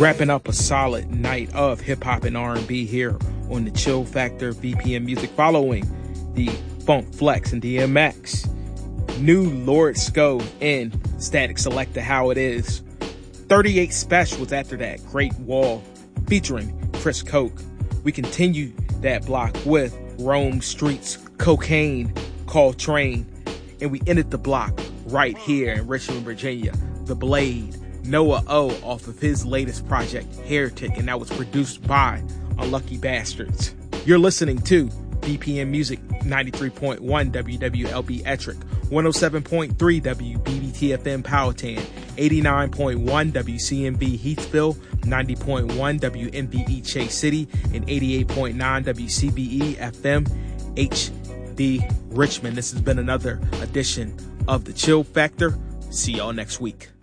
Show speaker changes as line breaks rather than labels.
Wrapping up a solid night of hip-hop and R&B here on the Chill Factor BPM Music, following the Funk Flex and DMX, new Lord Sco and Static Selector, How It Is, 38 Specials after that, Great Wall featuring Chris Coke. We continue that block with Rome Streets, Cocaine, Call Train, and we ended the block right here in Richmond, Virginia, The Blade, Noah O off of his latest project, Heretic, and that was produced by Unlucky Bastards. You're listening to BPM Music 93.1 WWLB Ettrick, 107.3 WBBT FM Powhatan, 89.1 WCMB Heathville, 90.1 WMBE Chase City, and 88.9 WCBE FM HB Richmond. This has been another edition of The Chill Factor. See y'all next week.